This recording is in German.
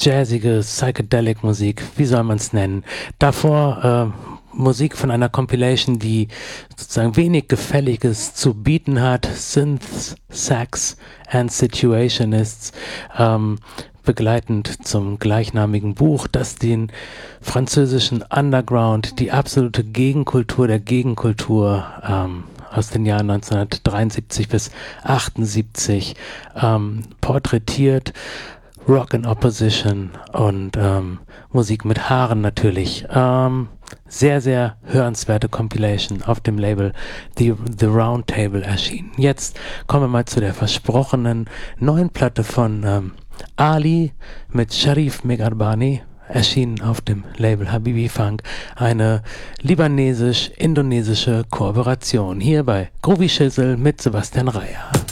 jazzige Psychedelic-Musik, wie soll man es nennen? Davor Musik von einer Compilation, die sozusagen wenig Gefälliges zu bieten hat, Synths, Sax and Situationists, begleitend zum gleichnamigen Buch, das den französischen Underground, die absolute Gegenkultur der Gegenkultur aus den Jahren 1973 bis 78 porträtiert. Rock in Opposition und Musik mit Haaren natürlich. Sehr, sehr hörenswerte Compilation auf dem Label The Round Table erschienen. Jetzt kommen wir mal zu der versprochenen neuen Platte von Ali mit Sharif Megharbani, erschienen auf dem Label Habibi Funk, eine libanesisch-indonesische Kooperation. Hier bei Groovy Shizzle mit Sebastian Reyer.